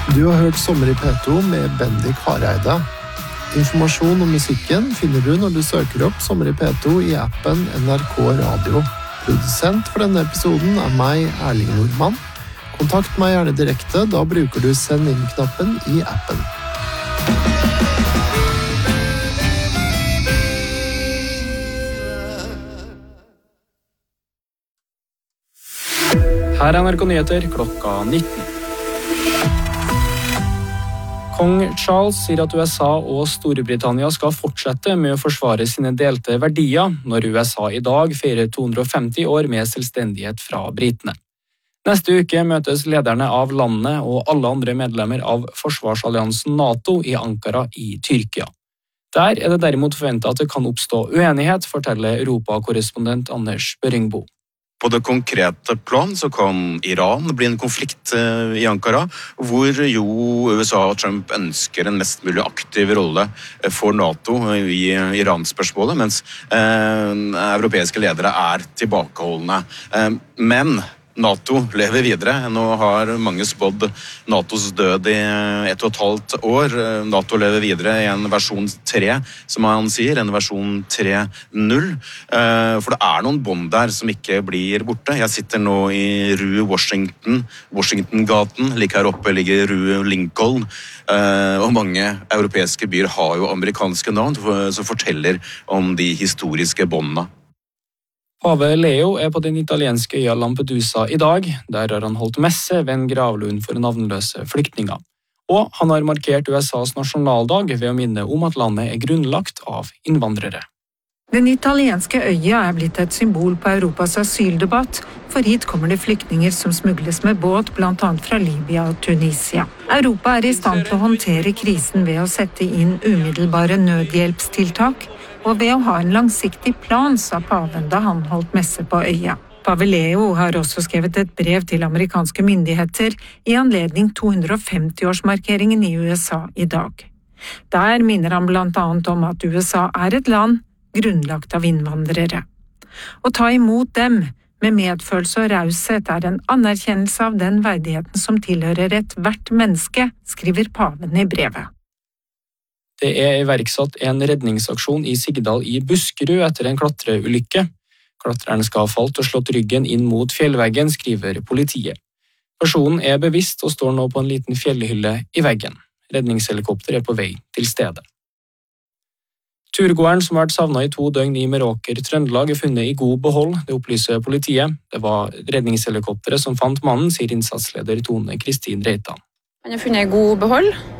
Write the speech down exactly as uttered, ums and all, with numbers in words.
Du har hørt Sommer i P to med Bendik Hareide. Informasjon om musikken finner du når du søker opp Sommer i P to i appen N R K Radio. Produsent for denne episoden er meg, Erling Nordmann. Kontakt meg gjerne direkte, da bruker du send inn-knappen i appen. Her er N R K Nyheter klokka nitten. Kong Charles sier at U S A og Storbritannia skal fortsette med å forsvare sine delte verdier når U S A i dag feirer to hundre og femti år med selvstendighet fra britene. Neste uke møtes lederne av landet og alle andre medlemmer av forsvarsalliansen NATO i Ankara i Tyrkia. Der er det derimot forventet at det kan oppstå uenighet, forteller Europa-korrespondent Anders Børingbo. På det konkrete plan så kan Iran bli en konflikt i Ankara, hvor jo U S A og Trump ønsker en mest mulig aktiv rolle for NATO i Iran-spørsmålet, mens eh, europeiske ledere er tilbakeholdende. Eh, men NATO lever videre. Nå har mange spådd NATOs død i ett og et halvt år. NATO lever videre i en versjon tre, som han sier, en versjon tre punkt null. For det er noen bånd der som ikke blir borte. Jeg sitter nå i Rue Washington, Washington-gaten. Like her oppe ligger Rue Lincoln. Og mange europeiske byer har jo amerikanske navn som forteller om de historiske båndene. Pave Leo er på den italienske øya Lampedusa i dag. Der har han holdt messe ved en gravlund for navnløse flyktninger. Og han har markert U S A's nasjonaldag ved å minne om at landet er grunnlagt av innvandrere. Den italienske øya er blitt et symbol på Europas asyldebatt, for hit kommer det flyktninger som smugles med båt, blant annet fra Libya og Tunisia. Europa er i stand til å håndtere krisen ved å sette inn umiddelbare nødhjelpstiltak, og ved å ha en langsiktig plan, sa paven da han holdt messe på øya. Pave Leo har også skrevet et brev til amerikanske myndigheter i anledning to hundre og femti-årsmarkeringen i U S A i dag. Der minner han blant annet om at U S A er et land grunnlagt av innvandrere. Å ta imot dem med medfølelse og raushet er en anerkjennelse av den verdigheten som tilhører et hvert menneske, skriver paven i brevet. Det er iverksatt en redningsaksjon i Sigdal i Buskerud etter en klatreulykke. Klatreren skal ha falt og slått ryggen inn mot fjellveggen, skriver politiet. Personen er bevisst og står nå på en liten fjellhylle i veggen. Redningshelikopter er på vei til stedet. Turgåeren som har vært savnet i to døgn i Meråker, Trøndelag, er funnet i god behold, det opplyser politiet. Det var redningshelikopteret som fant mannen, sier innsatsleder Tone Kristin Reitan. Han er funnet i god behold,